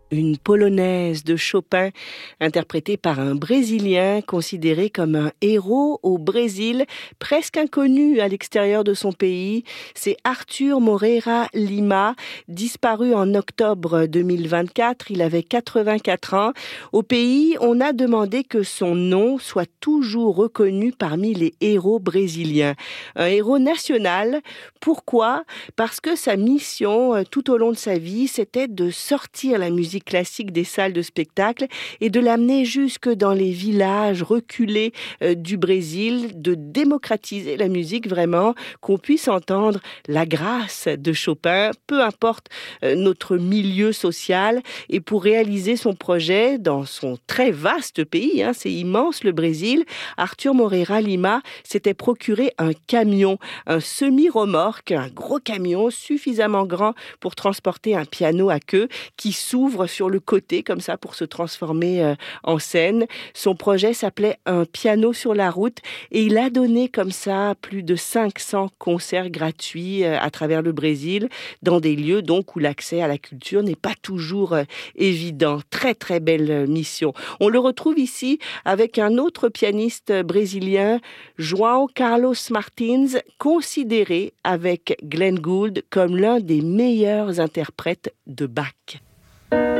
Une polonaise de Chopin, interprétée par un Brésilien considéré comme un héros au Brésil, presque inconnu à l'extérieur de son pays. C'est Arthur Moreira Lima, disparu en octobre 2024. Il avait 84 ans. Au pays, on a demandé que son nom soit toujours reconnu parmi les héros brésiliens. Un héros national. Pourquoi ? Parce que sa mission, tout au long de sa vie, c'était de sortir la musique classique des salles de spectacle et de l'amener jusque dans les villages reculés du Brésil, de démocratiser la musique vraiment, qu'on puisse entendre la grâce de Chopin, peu importe notre milieu social. Et pour réaliser son projet dans son très vaste pays, c'est immense le Brésil, Arthur Moreira Lima s'était procuré un camion, un semi-remorque, un gros camion suffisamment grand pour transporter un piano à queue qui s'ouvre sur le côté comme ça pour se transformer en scène. Son projet s'appelait Un piano sur la route et il a donné comme ça plus de 500 concerts gratuits à travers le Brésil dans des lieux donc où l'accès à la culture n'est pas toujours évident. Très très belle mission. On le retrouve ici avec un autre pianiste brésilien, João Carlos Martins, considéré avec Glenn Gould comme l'un des meilleurs interprètes de Bach.